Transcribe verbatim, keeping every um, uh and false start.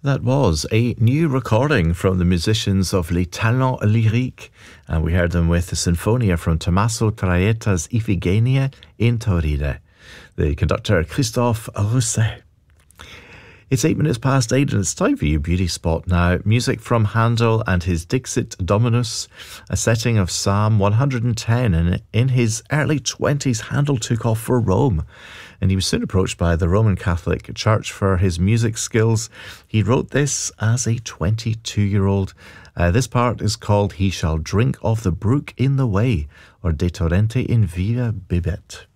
That was a new recording from the musicians of Les Talents Lyriques, and we heard them with the Sinfonia from Tommaso Traetta's Ifigenia in Tauride. The conductor Christophe Rousset. It's eight minutes past eight and it's time for your beauty spot now. Music from Handel and his Dixit Dominus, a setting of Psalm one hundred ten. And in his early twenties, Handel took off for Rome. And he was soon approached by the Roman Catholic Church for his music skills. He wrote this as a twenty-two-year-old. Uh, this part is called He Shall Drink of the Brook in the Way, or De Torrente in Via Bibet.